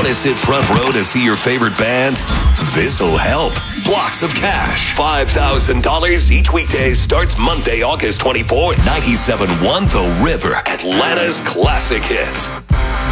Want to sit front row to see your favorite band? This'll help. Blocks of Cash. $5,000 each weekday starts Monday, August 24th. 97.1 The River, Atlanta's classic hits.